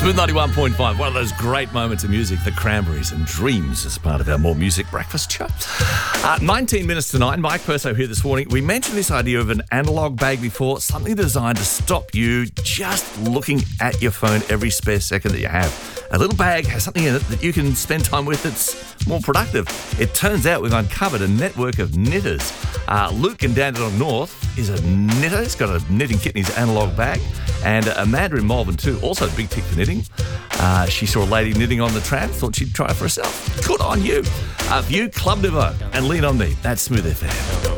Smooth 91.5, one of those great moments of music, the Cranberries and Dreams as part of our More Music breakfast show. 19 minutes to 9, Mike Perso here this morning. We mentioned this idea of an analogue bag before, something designed to stop you just looking at your phone every spare second that you have. A little bag has something in it that you can spend time with that's more productive. It turns out we've uncovered a network of knitters. Luke in Dandenong North is a knitter. He's got a knitting kit in his analogue bag. And Amanda in Malvern too, also a big tick for knitting. She saw a lady knitting on the tram, thought she'd try it for herself. Good on you. View, Club Nouveau, and Lean On Me. That's Smooth FM.